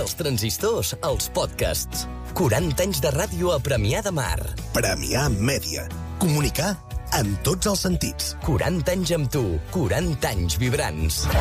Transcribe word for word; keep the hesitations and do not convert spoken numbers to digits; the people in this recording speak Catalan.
dels transistors als podcasts. quaranta anys de ràdio a Premià de Mar. Premià Mèdia. Comunicar en tots els sentits. quaranta anys amb tu, quaranta anys vibrants.